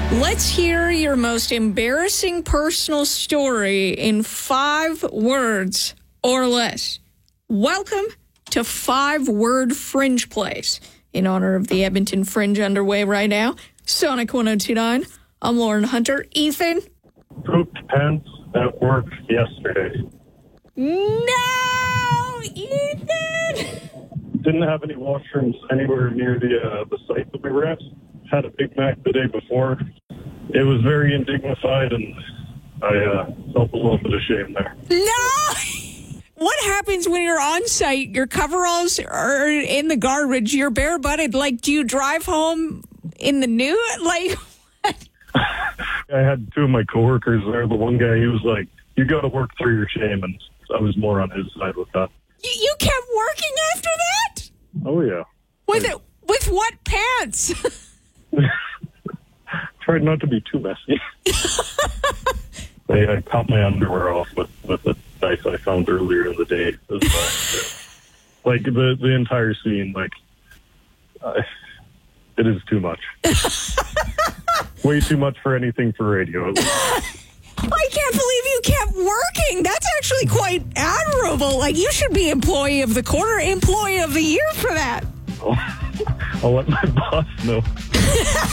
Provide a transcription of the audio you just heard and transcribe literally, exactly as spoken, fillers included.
Let's hear your most embarrassing personal story in five words or less. Welcome to Five Word Fringe Place. In honor of the Edmonton Fringe underway right now, Sonic one oh two point nine. I'm Lauren Hunter. Ethan? Pooped pants at work yesterday. No! Ethan! Didn't have any washrooms anywhere near the uh, the site that we were at. Had a Big Mac the day before. It was very indignified, and I uh, felt a little bit of shame there. No! What happens when you're on site? Your coveralls are in the garbage. You're bare-butted. Like, do you drive home in the nude? Like, what? I had two of my coworkers there. The one guy, he was like, you got to work through your shame, and I was more on his side with that. You, you kept working after that? Oh, yeah. With it, with what pants? Tried not to be too messy. I, I caught my underwear off with, with the dice I found earlier in the day as well. Like, the, the entire scene, like, uh, it is too much. Way too much for anything for radio. I can't believe you kept working. That's actually quite admirable. Like, you should be employee of the quarter, employee of the year for that. I'll, I'll let my boss know.